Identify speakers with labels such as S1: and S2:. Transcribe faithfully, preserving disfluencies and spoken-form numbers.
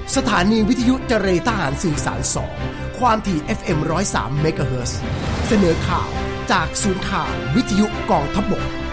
S1: สถานีวิทยุเจรทหารสื่อสารสองความถี่ เอฟ เอ็ม หนึ่งศูนย์สาม เมกะเฮิรตซ์เสนอข่าวจากศูนย์ข่าววิทยุกองทัพบก